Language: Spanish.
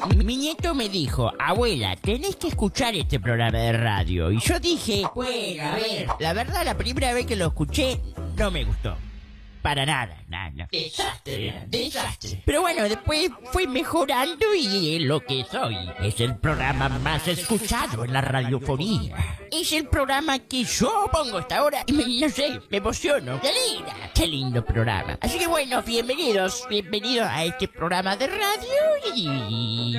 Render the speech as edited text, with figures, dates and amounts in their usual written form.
Mi nieto me dijo, abuela, tenés que escuchar este programa de radio. Y yo dije, bueno, a ver, la verdad la primera vez que lo escuché no me gustó. Para nada, nada. Desastre, desastre. Pero bueno, después fui mejorando y es lo que soy. Es el programa más escuchado en la radiofonía. Es el programa que yo pongo hasta ahora y no sé, me emociono. ¡Qué linda! ¡Qué lindo programa! Así que bueno, bienvenidos a este programa de radio y